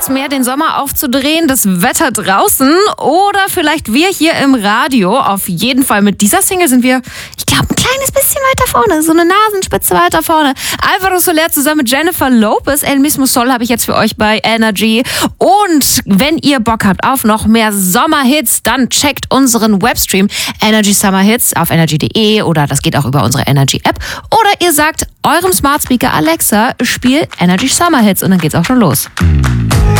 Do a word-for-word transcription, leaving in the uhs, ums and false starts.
Lust mehr, den Sommer aufzudrehen, das Wetter draußen oder vielleicht wir hier im Radio? Auf jeden Fall mit dieser Single sind wir, ich glaube, ein kleines bisschen weiter vorne, so eine Nasenspitze weiter vorne. Alvaro Soler zusammen mit Jennifer Lopez, El Mismo Sol habe ich jetzt für euch bei Energy. Und wenn ihr Bock habt auf noch mehr Sommerhits, dann checkt unseren Webstream Energy Summer Hits auf energy punkt de oder das geht auch über unsere Energy App. Oder ihr sagt eurem Smart Speaker Alexa, spiel Energy Summer Hits und dann geht's auch schon los.